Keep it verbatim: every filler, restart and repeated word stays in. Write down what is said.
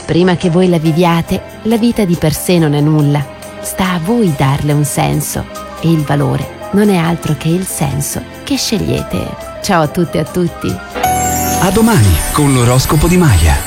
Prima che voi la viviate, la vita di per sé non è nulla. Sta a voi darle un senso. E il valore non è altro che il senso che scegliete. Ciao a tutte e a tutti. A domani con l'oroscopo di Maya.